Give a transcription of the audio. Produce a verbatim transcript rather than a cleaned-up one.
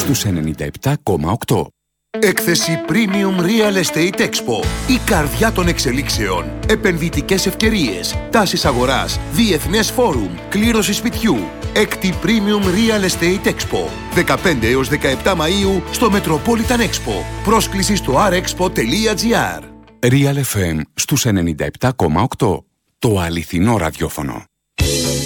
στους ενενήντα επτά κόμμα οκτώ. Έκθεση Premium Real Estate Expo. Η καρδιά των εξελίξεων. Επενδυτικές ευκαιρίες. Τάσεις αγοράς. Διεθνές φόρουμ. Κλήρωση σπιτιού. Έκτη Premium Real Estate Expo. δεκαπέντε έως δεκαεπτά Μαΐου στο Metropolitan Expo. Πρόσκληση στο αρ εξπο τελεία τζι άρ. Real εφ εμ στους ενενήντα επτά κόμμα οκτώ. Το αληθινό ραδιόφωνο.